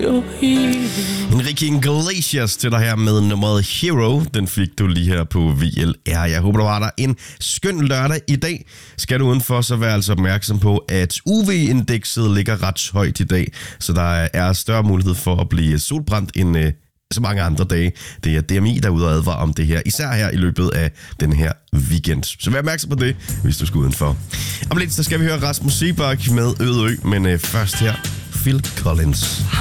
Enrique Iglesias til dig her med nummeret Hero. Den fik du lige her på VLR. Jeg håber, du har der en skøn lørdag i dag. Skal du udenfor, så vær altså opmærksom på, at UV-indekset ligger ret højt i dag. Så der er større mulighed for at blive solbrændt end så mange andre dage. Det er DMI, der er ude og advare om det her. Især her i løbet af den her weekend. Så vær opmærksom på det, hvis du skal udenfor. Om lidt, så skal vi høre Rasmus Seebach med Øde Ø. Men først her, Phil Collins.